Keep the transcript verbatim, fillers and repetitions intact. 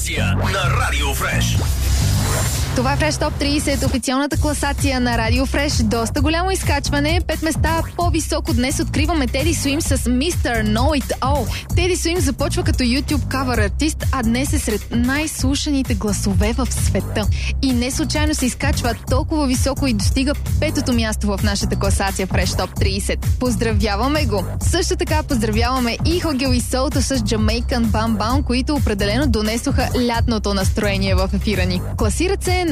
класация на Радио Фреш. Това е Фреш Топ трийсет, официалната класация на Радио Фреш. Доста голямо изкачване. Пет места по-високо днес откриваме Теди Суим с мистер Know It All. Теди Суим започва като YouTube кавър артист, а днес е сред най-слушаните гласове в света. И не случайно се изкачва толкова високо и достига петото място в нашата класация Фреш Топ трийсет. Поздравяваме го! Също така поздравяваме и Хогел и Солто с Jamaican Bam Bam, които определено донесоха лятното настроение в ефира ни. Класират се